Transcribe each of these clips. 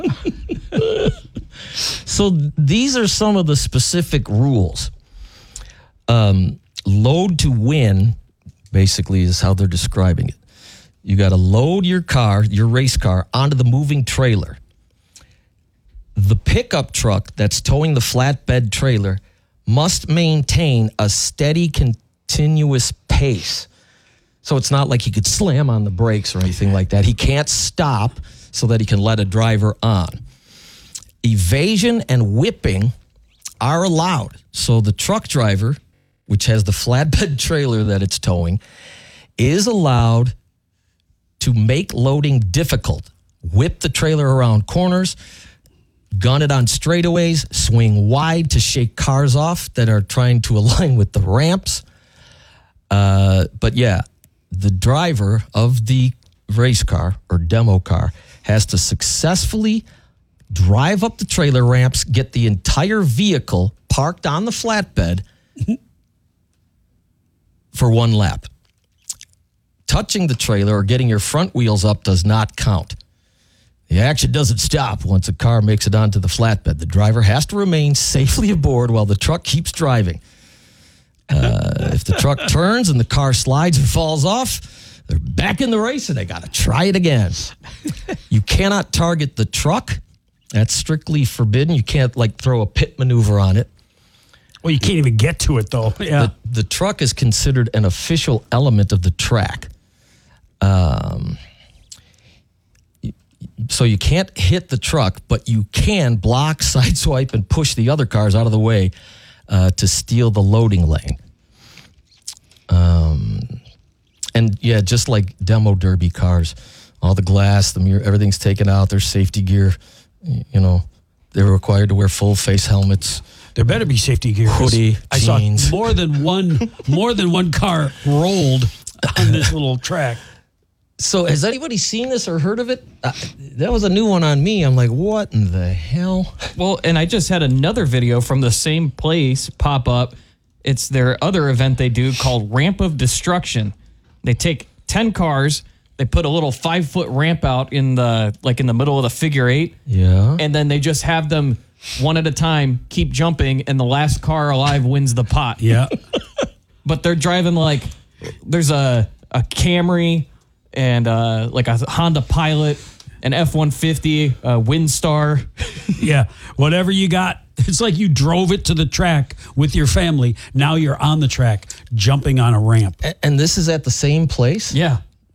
So these are some of the specific rules. Load to win, basically, is how they're describing it. You got to load your car, your race car, onto the moving trailer. The pickup truck that's towing the flatbed trailer must maintain a steady, continuous pace. So it's not like he could slam on the brakes or anything like that. He can't stop so that he can let a driver on. Evasion and whipping are allowed. So the truck driver, which has the flatbed trailer that it's towing, is allowed to make loading difficult. Whip the trailer around corners, gun it on straightaways, swing wide to shake cars off that are trying to align with the ramps. But yeah, the driver of the race car or demo car has to successfully drive up the trailer ramps, get the entire vehicle parked on the flatbed for one lap. Touching the trailer or getting your front wheels up does not count. The action doesn't stop once a car makes it onto the flatbed. The driver has to remain safely aboard while the truck keeps driving. If the truck turns and the car slides or falls off, they're back in the race and they got to try it again. You cannot target the truck. That's strictly forbidden. You can't throw a pit maneuver on it. Well, you can't even get to it, though. Yeah. The truck is considered an official element of the track. So you can't hit the truck, but you can block, sideswipe, and push the other cars out of the way to steal the loading lane. And yeah, just like demo derby cars, all the glass, the mirror, everything's taken out. There's safety gear. They're required to wear full face helmets. There better be safety gear. Hoodie, I jeans. saw more than one car rolled on this little track. So has anybody seen this or heard of it? That was a new one on me. I'm like, what in the hell? Well, and I just had another video from the same place pop up. It's their other event they do called Ramp of Destruction. They take 10 cars, they put a little 5-foot ramp out in the middle of the figure eight. Yeah. And then they just have them one at a time keep jumping, and the last car alive wins the pot. Yeah. But they're driving there's a Camry and a Honda Pilot, an F-150, a Windstar. Yeah, whatever you got. It's like you drove it to the track with your family. Now you're on the track, jumping on a ramp. And this is at the same place? Yeah.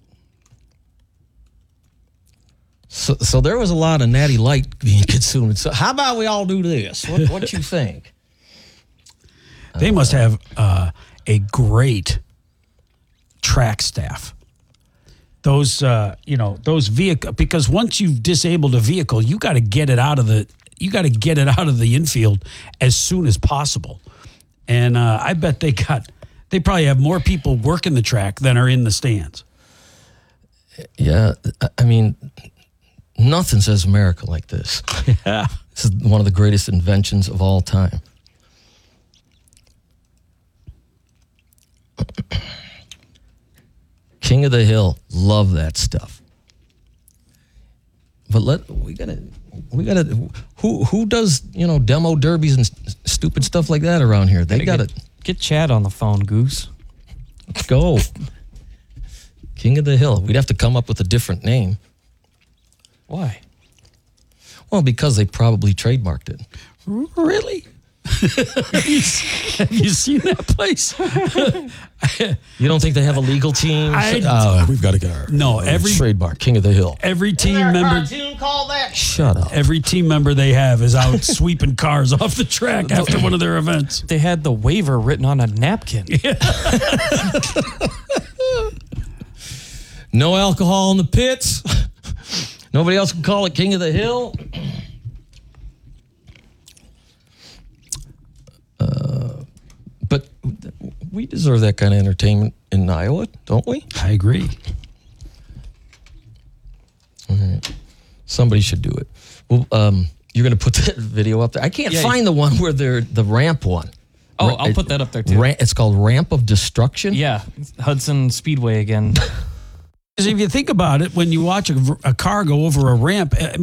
So there was a lot of Natty Light being consumed. So how about we all do this? What you think? They must have a great track staff. Those vehicle, because once you've disabled a vehicle, you got to get it out of the infield as soon as possible. And I bet they probably have more people working the track than are in the stands. Yeah, I mean, nothing says America like this. Yeah. This is one of the greatest inventions of all time. King of the Hill, love that stuff. But we gotta. Who does demo derbies and stupid stuff like that around here? They gotta get Chad on the phone, Goose. Let's go. King of the Hill. We'd have to come up with a different name. Why? Well, because they probably trademarked it. Really? Have you seen that place? You don't think they have a legal team? We've got to get our trademark, King of the Hill. Every team member. Call that. Shut up. Every team member they have is out sweeping cars off the track after one of their events. They had the waiver written on a napkin. Yeah. No alcohol in the pits. Nobody else can call it King of the Hill. But we deserve that kind of entertainment in Iowa, don't we? I agree. All right. Somebody should do it. Well, you're going to put that video up there. I can't find the one where they're the ramp one. Oh, I'll put that up there too. It's called Ramp of Destruction? Yeah, Hudson Speedway again. Because if you think about it, when you watch a car go over a ramp,